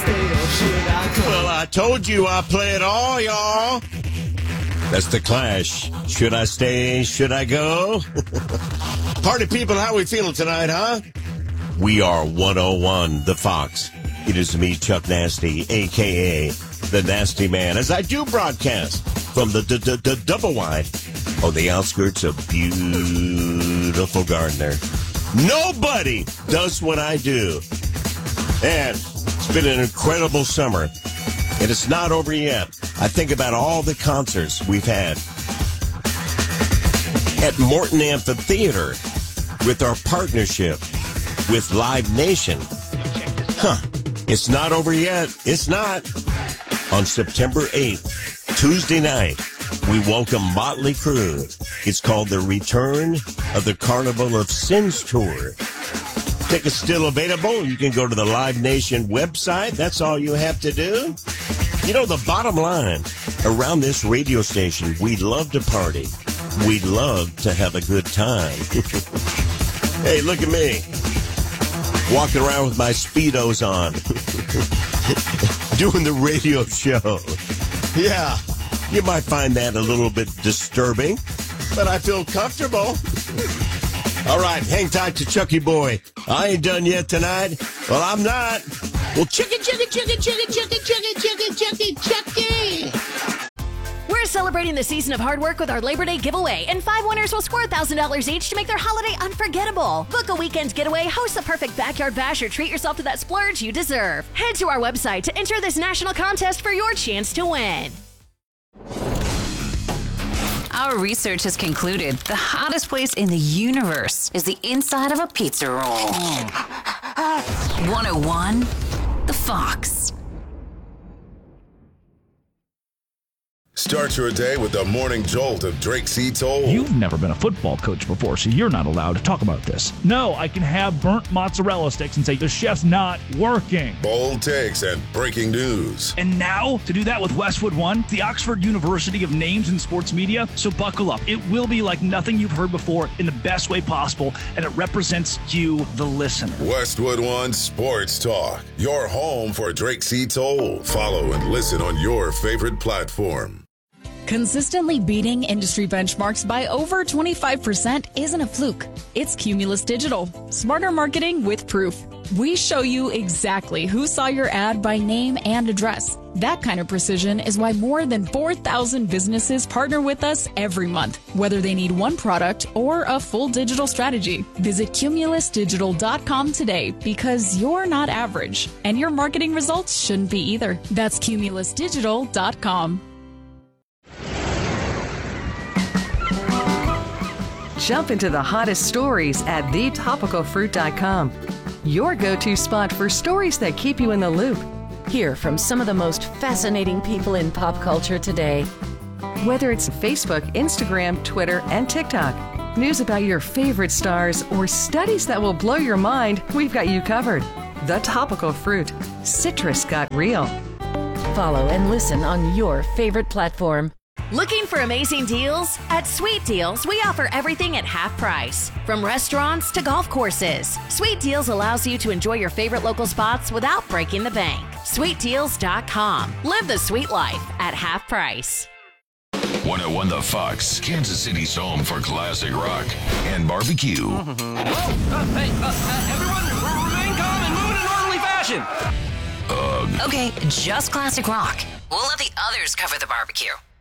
stay or should I go? Well, I told you I play it all, y'all. That's the Clash. Should I stay? Should I go? Party people, how we feeling tonight, huh? We are 101 The Fox. It is me, Chuck Nasty, a.k.a. The Nasty Man, as I do broadcast from the double wide on the outskirts of beautiful Gardner. Nobody does what I do. And it's been an incredible summer. And it's not over yet. I think about all the concerts we've had at Morton Amphitheater with our partnership with Live Nation. It's not over yet. It's not. On September 8th, Tuesday night, we welcome Motley Crue. It's called the Return of the Carnival of Sins Tour. Tickets still available. You can go to the Live Nation website. That's all you have to do. You know, the bottom line, around this radio station, we love to party. We love to have a good time. Hey, look at me. Walking around with my Speedos on. Doing the radio show. Yeah, you might find that a little bit disturbing, but I feel comfortable. All right, hang tight to Chucky Boy. I ain't done yet tonight. Well, I'm not. Well, Chucky. We're celebrating the season of hard work with our Labor Day giveaway, and 5 winners will score $1,000 each to make their holiday unforgettable. Book a weekend getaway, host the perfect backyard bash, or treat yourself to that splurge you deserve. Head to our website to enter this national contest for your chance to win. Our research has concluded the hottest place in the universe is the inside of a pizza roll. 101, The Fox. Start your day with the morning jolt of Drake C. Toll. You've never been a football coach before, so you're not allowed to talk about this. No, I can have burnt mozzarella sticks and say the chef's not working. Bold takes and breaking news. And now, to do that with Westwood One, the Oxford University of Names in Sports Media. So buckle up. It will be like nothing you've heard before in the best way possible, and it represents you, the listener. Westwood One Sports Talk. Your home for Drake C. Toll. Follow and listen on your favorite platform. Consistently beating industry benchmarks by over 25% isn't a fluke. It's Cumulus Digital. Smarter marketing with proof. We show you exactly who saw your ad by name and address. That kind of precision is why more than 4,000 businesses partner with us every month, whether they need one product or a full digital strategy. Visit cumulusdigital.com today, because you're not average, and your marketing results shouldn't be either. That's cumulusdigital.com. Jump into the hottest stories at thetopicalfruit.com. Your go-to spot for stories that keep you in the loop. Hear from some of the most fascinating people in pop culture today. Whether it's Facebook, Instagram, Twitter, and TikTok, news about your favorite stars, or studies that will blow your mind, we've got you covered. The Topical Fruit. Citrus got real. Follow and listen on your favorite platform. Looking for amazing deals? At Sweet Deals, we offer everything at half price. From restaurants to golf courses, Sweet Deals allows you to enjoy your favorite local spots without breaking the bank. SweetDeals.com. Live the sweet life at half price. 101 The Fox, Kansas City's home for classic rock and barbecue. Hey, everyone, remain calm and move in an orderly fashion. Okay, just classic rock. We'll let the others cover the barbecue.